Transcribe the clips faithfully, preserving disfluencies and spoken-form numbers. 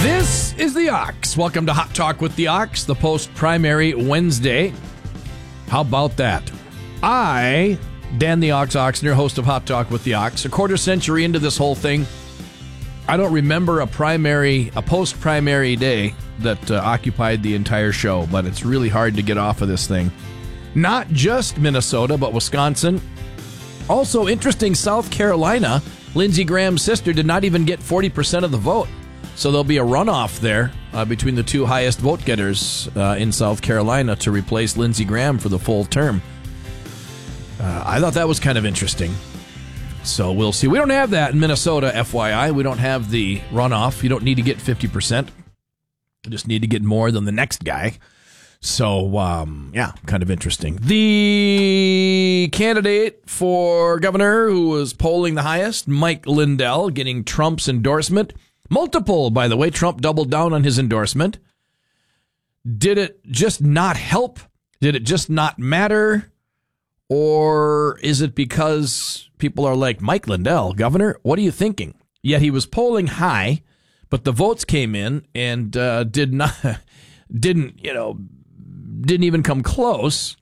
This is the Ox. Welcome to Hot Talk with the Ox, the post-primary Wednesday. How about that? I, Dan the Ox Oxner, host of Hot Talk with the Ox, a quarter century into this whole thing, I don't remember a primary, a post-primary day that uh, occupied the entire show, but it's really hard to get off of this thing. Not just Minnesota, but Wisconsin. Also, interesting, South Carolina. Lindsey Graham's sister did not even get forty percent of the vote. So there'll be a runoff there uh, between the two highest vote getters uh, in South Carolina to replace Lindsey Graham for the full term. Uh, I thought that was kind of interesting. So we'll see. We don't have that in Minnesota, F Y I. We don't have the runoff. You don't need to get fifty percent. You just need to get more than the next guy. So, um, yeah, kind of interesting. The candidate for governor who was polling the highest, Mike Lindell, getting Trump's endorsement. Multiple, by the way. Trump doubled down on his endorsement. Did it just not help? Did it just not matter? Or is it because people are like, Mike Lindell, governor, what are you thinking? Yet he was polling high, but the votes came in and uh, did not, didn't, you know, didn't even come close.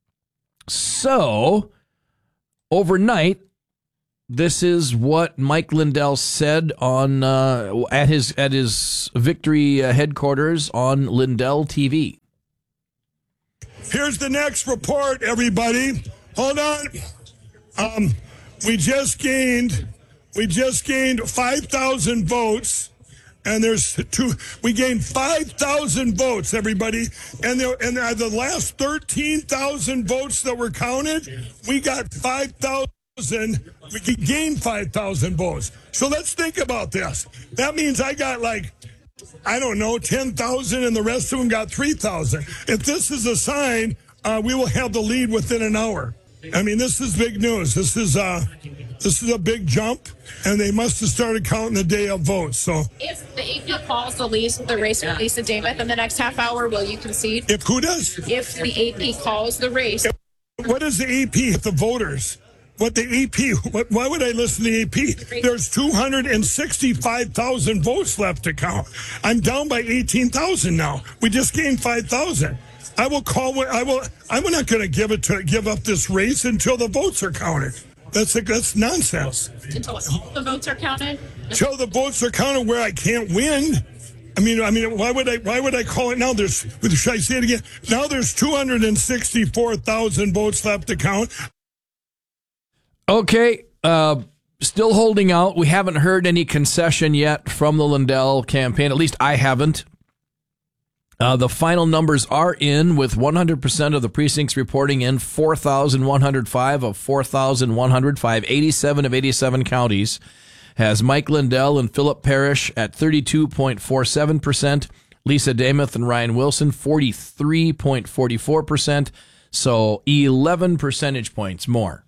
So, overnight, this is what Mike Lindell said on uh, at his at his victory uh, headquarters on Lindell T V. Here's the next report, everybody. Hold on. Um, we just gained we just gained five thousand votes, and there's two. We gained five thousand votes, everybody, and there and the last thirteen thousand votes that were counted, we got five thousand. We could gain five thousand votes. So let's think about this. That means I got like, I don't know, ten thousand, and the rest of them got three thousand. If this is a sign, uh, we will have the lead within an hour. I mean, this is big news. This is uh, this is a big jump, and they must have started counting the day of votes. So, if the A P calls the, lease, the race with Lisa Dameth in the next half hour, will you concede? If who does? If the A P calls the race. What is the A P? If the voters. What the A P, what, why would I listen to the A P? There's two hundred sixty-five thousand votes left to count. I'm down by eighteen thousand now. We just gained five thousand. I will call, I will, I'm not going to give it to, give up this race until the votes are counted. That's a, that's nonsense. Until all the votes are counted? Until the votes are counted where I can't win. I mean, I mean, why would I, why would I call it now? There's, should I say it again? Now there's two hundred sixty-four thousand votes left to count. Okay, uh, still holding out. We haven't heard any concession yet from the Lindell campaign. At least I haven't. Uh, the final numbers are in with one hundred percent of the precincts reporting in, four thousand one hundred five of four thousand one hundred five, eighty-seven of eighty-seven counties has Mike Lindell and Philip Parrish at thirty-two point four seven percent, Lisa Dameth and Ryan Wilson forty-three point four four percent, so eleven percentage points more.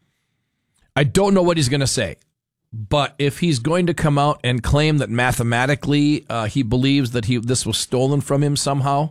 I don't know what he's going to say, but if he's going to come out and claim that mathematically uh, he believes that he this was stolen from him somehow,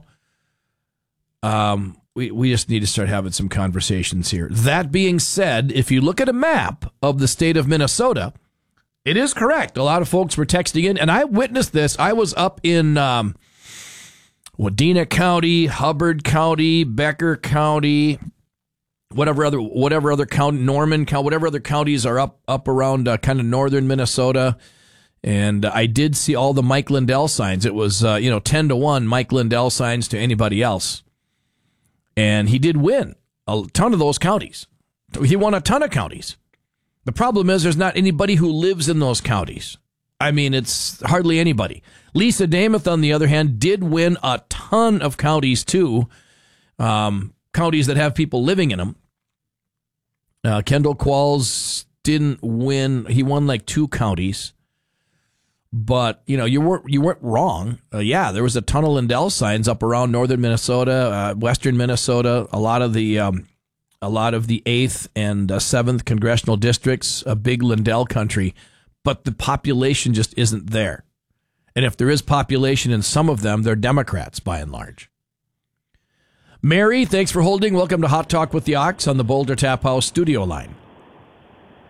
um, we, we just need to start having some conversations here. That being said, if you look at a map of the state of Minnesota, it is correct. A lot of folks were texting in, and I witnessed this. I was up in um, Wadena County, Hubbard County, Becker County, whatever other whatever other county, Norman County, whatever other counties are up up around uh, kind of northern Minnesota, and uh, I did see all the Mike Lindell signs. It was uh, you know ten to one Mike Lindell signs to anybody else, and he did win a ton of those counties. He won a ton of counties. The problem is there's not anybody who lives in those counties. I mean, it's hardly anybody. Lisa Dameth, on the other hand, did win a ton of counties too, um, counties that have people living in them. Uh, Kendall Qualls didn't win. He won like two counties, but you know you weren't you weren't wrong. Uh, yeah, there was a ton of Lindell signs up around northern Minnesota, uh, western Minnesota. A lot of the um, a lot of the eighth and uh, seventh congressional districts, a big Lindell country, but the population just isn't there. And if there is population in some of them, they're Democrats by and large. Mary, thanks for holding. Welcome to Hot Talk with the Ox on the Boulder Tap House studio line.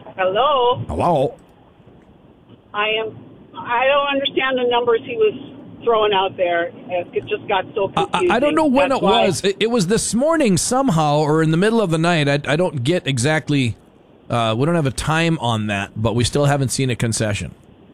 Hello. Hello. I am. I don't understand the numbers he was throwing out there. It just got so confusing. I, I don't know when That's it why. was. It, it was this morning somehow, or in the middle of the night. I, I don't get exactly. Uh, we don't have a time on that, but we still haven't seen a concession.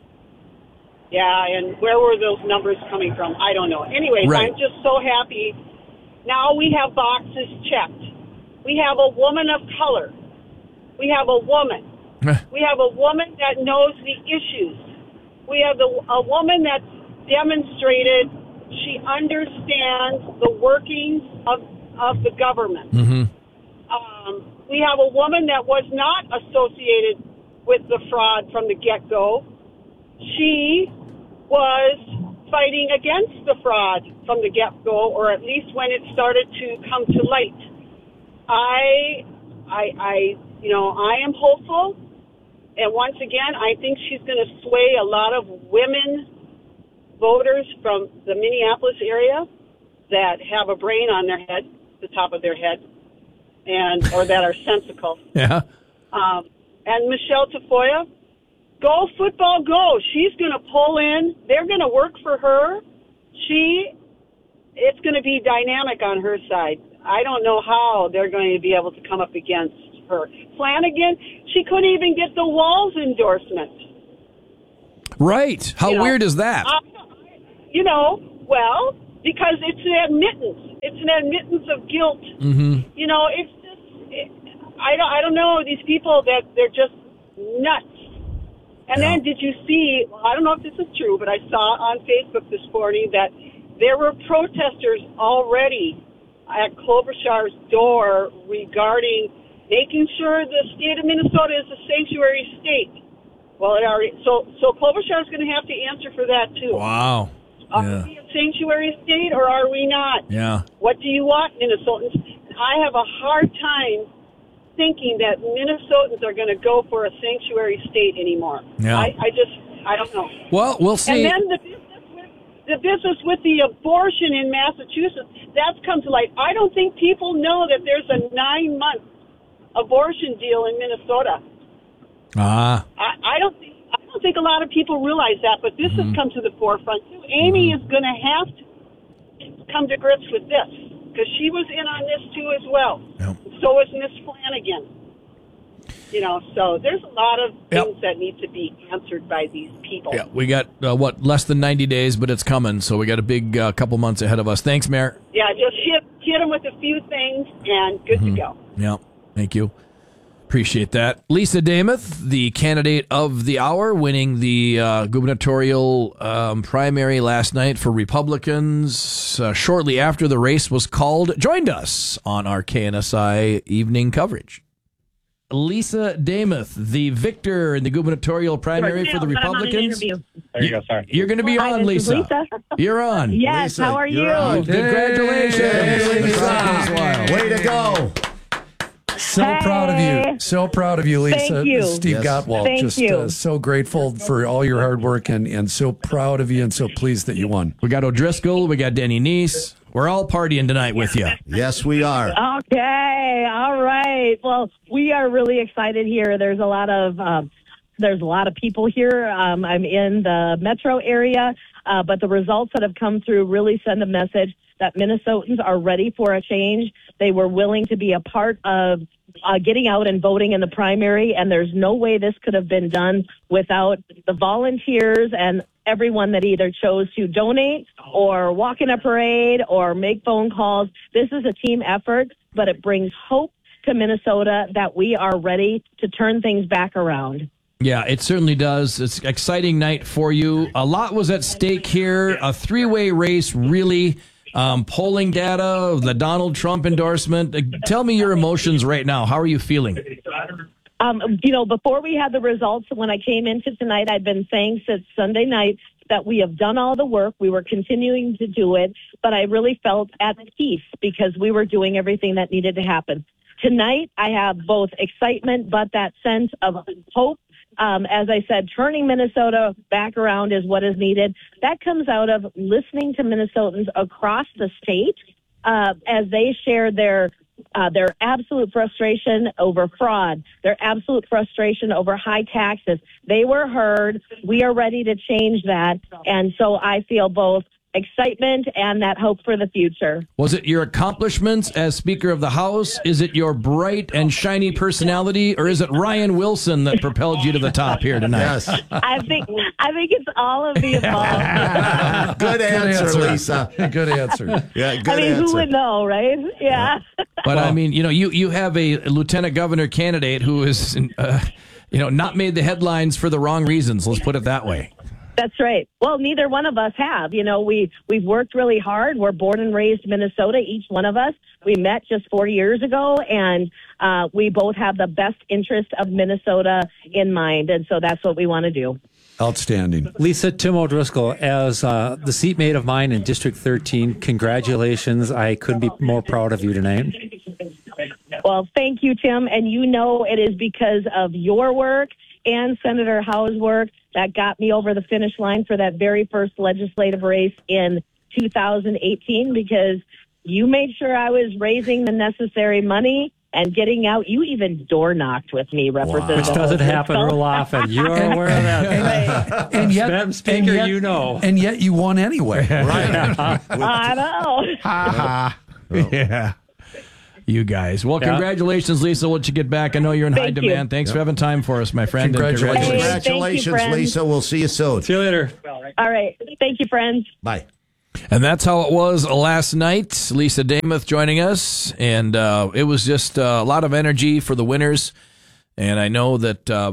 Yeah, and where were those numbers coming from? I don't know. Anyways, Right. I'm just so happy. Now we have boxes checked. We have a woman of color. We have a woman. We have a woman that knows the issues. We have the, a woman that's demonstrated she understands the workings of, of the government. Mm-hmm. Um, we have a woman that was not associated with the fraud from the get-go. She was fighting against the fraud from the get-go, or at least when it started to come to light. I, I, I, you know, I am hopeful, and once again, I think she's going to sway a lot of women voters from the Minneapolis area that have a brain on their head, the top of their head, and or that are sensical. Yeah. Um, and Michelle Tafoya, go football, go. She's going to pull in. They're going to work for her. She, it's going to be dynamic on her side. I don't know how they're going to be able to come up against her. Flanagan, she couldn't even get the Walls endorsement. Right. How You know, weird is that? Uh, you know, well, because it's an admittance. It's an admittance of guilt. Mm-hmm. You know, it's just, it, I don't, I don't know, these people that they're just nuts. And Yeah. then did you see, well, I don't know if this is true, but I saw on Facebook this morning that there were protesters already at Klobuchar's door regarding making sure the state of Minnesota is a sanctuary state. Well, it already, so, so Klobuchar's going to have to answer for that too. Wow. Are Yeah. we a sanctuary state or are we not? Yeah. What do you want, Minnesotans? I have a hard time thinking that Minnesotans are going to go for a sanctuary state anymore. Yeah. I, I just, I don't know. Well, we'll see. And then the business, with, the business with the abortion in Massachusetts, that's come to light. I don't think people know that there's a nine-month abortion deal in Minnesota. Ah. I, I don't think I don't think a lot of people realize that, but this Mm-hmm. has come to the forefront too. Amy is going to have to come to grips with this because she was in on this too as well. Yep. So is Miss Flanagan. You know, so there's a lot of Yep. things that need to be answered by these people. Yeah, we got, uh, what, less than ninety days, but it's coming, so we got a big uh, couple months ahead of us. Thanks, Mayor. Yeah, just hit hit them with a few things and good Mm-hmm. to go. Yeah, thank you. Appreciate that. Lisa Damuth, the candidate of the hour, winning the uh, gubernatorial um, primary last night for Republicans, uh, shortly after the race was called, joined us on our K N S I evening coverage. Lisa Damuth, the victor in the gubernatorial primary for the Republicans. There you go. Sorry. You're going to be Hi, on, this is Lisa. Lisa. You're on. Yes, Lisa, how are you're you? on. Congratulations. Hey, The crowd goes wild. Way to go. So Hey. proud of you. So proud of you, Lisa. Thank you. Steve Yes. Gottwald. Thank Just you. Uh, so grateful for all your hard work and, and so proud of you and so pleased that you won. We got O'Driscoll. We got Denny Neese. We're all partying tonight with you. Yes, we are. Okay, all right. Well, we are really excited here. There's a lot of um, there's a lot of people here. Um, I'm in the metro area, uh, but the results that have come through really send a message that Minnesotans are ready for a change. They were willing to be a part of uh, getting out and voting in the primary, and there's no way this could have been done without the volunteers and everyone that either chose to donate or walk in a parade or make phone calls. This is a team effort, but it brings hope to Minnesota that we are ready to turn things back around. Yeah, it certainly does. It's an exciting night for you. A lot was at stake here. A three-way race, really. Um, polling data, the Donald Trump endorsement. Uh, Tell me your emotions right now. How are you feeling? Um, you know, before we had the results, when I came into tonight, I'd been saying since Sunday night that we have done all the work. We were continuing to do it, but I really felt at peace because we were doing everything that needed to happen. Tonight, I have both excitement, but that sense of hope. Um, as I said, turning Minnesota back around is what is needed. That comes out of listening to Minnesotans across the state uh, as they share their uh, their absolute frustration over fraud, their absolute frustration over high taxes. They were heard. We are ready to change that. And so I feel both excitement and that hope for the future. Was it your accomplishments as Speaker of the House? Is it your bright and shiny personality, or is it Ryan Wilson that propelled you to the top here tonight? Yes. I think I think it's all of the above. Good answer, answer. Lisa. Good answer. Yeah, good I mean, answer. who would know, right? Yeah. But I mean, you know, you, you have a lieutenant governor candidate who is, uh, you know, not made the headlines for the wrong reasons. Let's put it that way. That's right. Well, neither one of us have. You know, we, we've worked really hard. We're born and raised Minnesota, each one of us. We met just four years ago, and uh, we both have the best interest of Minnesota in mind. And so that's what we want to do. Outstanding. Lisa, Tim O'Driscoll, as uh, the seatmate of mine in District thirteen, congratulations. I couldn't be more proud of you tonight. Well, thank you, Tim. And you know it is because of your work and Senator Howe's work that got me over the finish line for that very first legislative race in two thousand eighteen, because you made sure I was raising the necessary money and getting out. You even door knocked with me, Representative. Which doesn't happen real often. You're aware of that. And yet, Madam Speaker, and yet, you know. And yet you won anyway. Right. I know. Yeah. You guys. Well, Yeah. congratulations, Lisa. We'll let you get back. I know you're in high Thank you. demand. Thanks for having time for us, my friend. and Congratulations. Hey, Congratulations, thank you, friends. Lisa. We'll see you soon. See you later. All right. Thank you, friends. Bye. And that's how it was last night. Lisa Damuth joining us, and uh, it was just uh, a lot of energy for the winners. And I know that uh,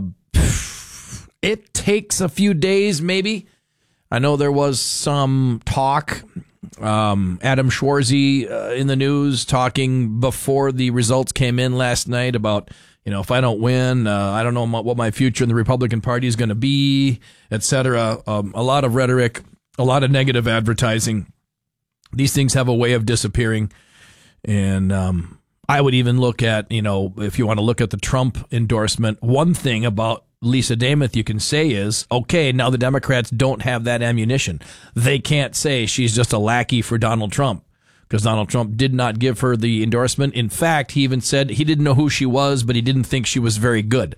it takes a few days, maybe. I know there was some talk. Um, Adam Schwarzy uh, in the news talking before the results came in last night about, you know, if I don't win, uh, I don't know what my future in the Republican Party is going to be, et cetera. Um, a lot of rhetoric, a lot of negative advertising. These things have a way of disappearing. And um, I would even look at, you know, if you want to look at the Trump endorsement, one thing about Lisa Damuth you can say is, okay, now the Democrats don't have that ammunition. They can't say she's just a lackey for Donald Trump, because Donald Trump did not give her the endorsement. In fact, he even said he didn't know who she was, but he didn't think she was very good.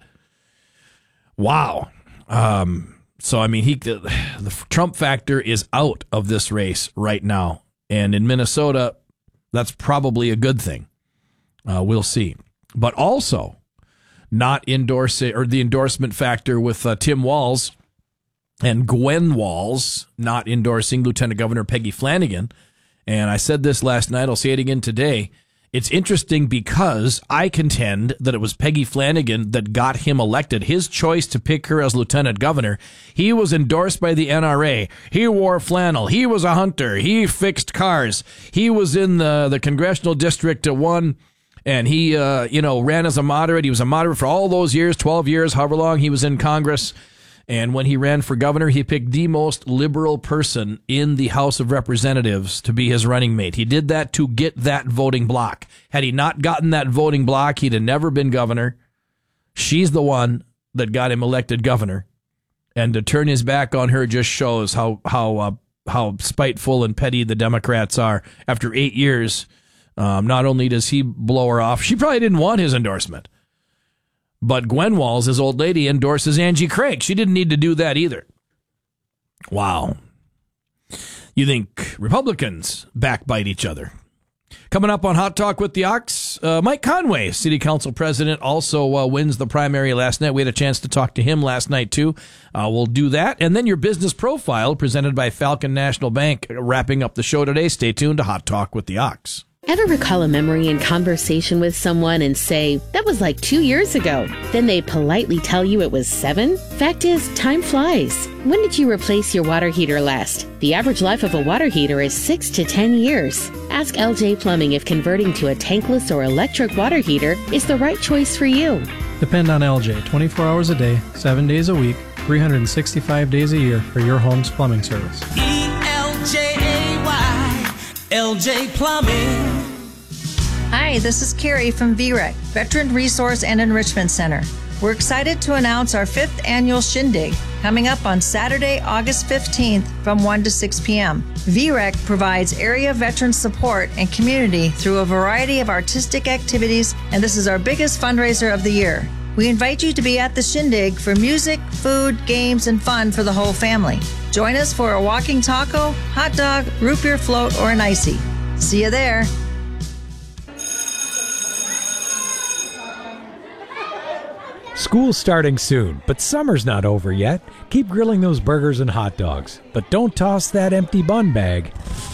Wow. Um, so, I mean, he the, the Trump factor is out of this race right now. And in Minnesota, that's probably a good thing. Uh, we'll see. But also, not endorsing, or the endorsement factor with uh, Tim Walz and Gwen Walz not endorsing Lieutenant Governor Peggy Flanagan. And I said this last night, I'll say it again today. It's interesting because I contend that it was Peggy Flanagan that got him elected. His choice to pick her as lieutenant governor. He was endorsed by the N R A. He wore flannel. He was a hunter. He fixed cars. He was in the, the congressional district one. And he, uh, you know, ran as a moderate. He was a moderate for all those years, twelve years, however long he was in Congress. And when he ran for governor, he picked the most liberal person in the House of Representatives to be his running mate. He did that to get that voting block. Had he not gotten that voting block, he'd have never been governor. She's the one that got him elected governor. And to turn his back on her just shows how how uh, how spiteful and petty the Democrats are. After eight years, um, not only does he blow her off, she probably didn't want his endorsement. But Gwen Walz, his old lady, endorses Angie Craig. She didn't need to do that either. Wow. You think Republicans backbite each other? Coming up on Hot Talk with the Ox, uh, Mike Conway, City Council President, also uh, wins the primary last night. We had a chance to talk to him last night, too. Uh, we'll do that. And then your business profile presented by Falcon National Bank. Wrapping up the show today. Stay tuned to Hot Talk with the Ox. Ever recall a memory in conversation with someone and say, that was like two years ago? Then they politely tell you it was seven? Fact is, time flies. When did you replace your water heater last? The average life of a water heater is six to ten years. Ask L J Plumbing if converting to a tankless or electric water heater is the right choice for you. Depend on L J twenty-four hours a day, seven days a week, three hundred sixty-five days a year for your home's plumbing service. E L J A Y, L J Plumbing. Hi, this is Carrie from V R E C, Veteran Resource and Enrichment Center. We're excited to announce our fifth annual Shindig coming up on Saturday, August fifteenth from one to six p.m. V R E C provides area veteran support and community through a variety of artistic activities, and this is our biggest fundraiser of the year. We invite you to be at the Shindig for music, food, games, and fun for the whole family. Join us for a walking taco, hot dog, root beer float, or an icy. See you there. School's starting soon, but summer's not over yet. Keep grilling those burgers and hot dogs, but don't toss that empty bun bag.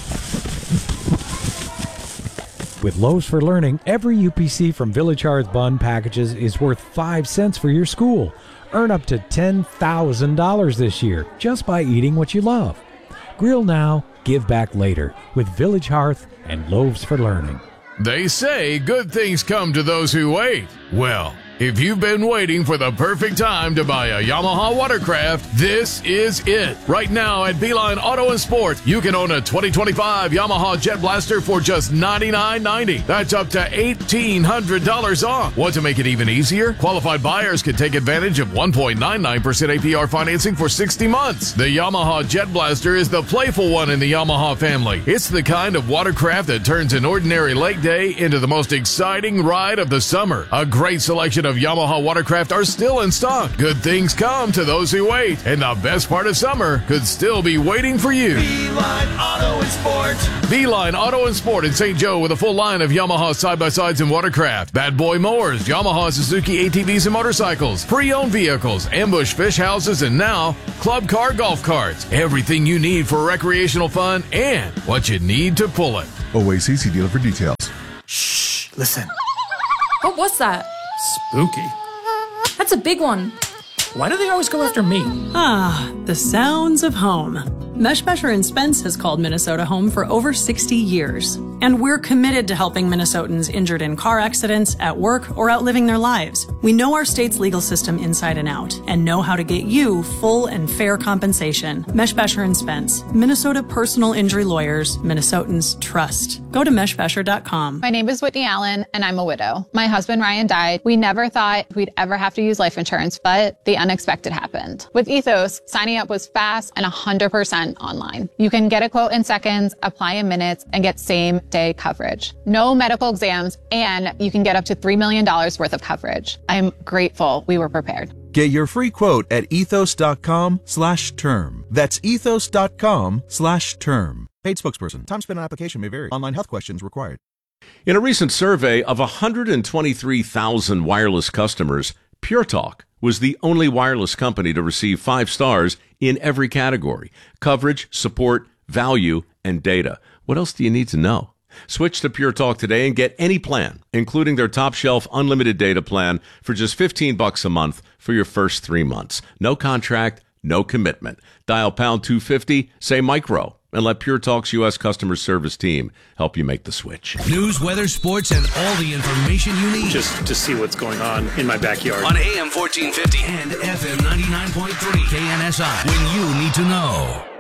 With Loaves for Learning, every U P C from Village Hearth Bun packages is worth five cents for your school. Earn up to ten thousand dollars this year just by eating what you love. Grill now, give back later with Village Hearth and Loaves for Learning. They say good things come to those who wait. Well, if you've been waiting for the perfect time to buy a Yamaha watercraft, this is it. Right now at Beeline Auto and Sport, you can own a twenty twenty-five Yamaha Jet Blaster for just ninety-nine ninety. That's up to eighteen hundred dollars off. Want to make it even easier? Qualified buyers can take advantage of one point nine nine percent A P R financing for sixty months. The Yamaha Jet Blaster is the playful one in the Yamaha family. It's the kind of watercraft that turns an ordinary lake day into the most exciting ride of the summer. A great selection of Yamaha watercraft are still in stock. Good things come to those who wait, and the best part of summer could still be waiting for you. Beeline Auto and Sport. Beeline Auto and Sport in Saint Joe with a full line of Yamaha side-by-sides and watercraft, Bad Boy mowers, Yamaha Suzuki A T Vs and motorcycles, pre-owned vehicles, ambush fish houses, and now club car golf carts. Everything you need for recreational fun and what you need to pull it. O A C C dealer for details. Shh, listen. What was that? Spooky. That's a big one. Why do they always go after me? Ah, the sounds of home. Meshbesher and Spence has called Minnesota home for over sixty years. And we're committed to helping Minnesotans injured in car accidents, at work, or out living their lives. We know our state's legal system inside and out, and know how to get you full and fair compensation. Meshbesher and Spence, Minnesota personal injury lawyers, Minnesotans trust. Go to meshbesher dot com. My name is Whitney Allen, and I'm a widow. My husband Ryan died. We never thought we'd ever have to use life insurance, but the unexpected happened. With Ethos, signing up was fast and one hundred percent online. You can get a quote in seconds, apply in minutes, and get same day coverage. No medical exams, and you can get up to three million dollars worth of coverage. I'm grateful we were prepared. Get your free quote at ethos.com slash term. That's ethos.com slash term. Paid spokesperson. Time spent on application may vary. Online health questions required. In a recent survey of one hundred twenty-three thousand wireless customers, Pure Talk was the only wireless company to receive five stars in every category: coverage, support, value, and data. What else do you need to know? Switch to Pure Talk today and get any plan, including their top shelf unlimited data plan for just fifteen bucks a month for your first three months. No contract, no commitment. Dial pound two fifty, say micro, and let Pure Talk's U S customer service team help you make the switch. News, weather, sports, and all the information you need. Just to see what's going on in my backyard. On A M fourteen fifty and F M ninety-nine point three K N S I. When you need to know.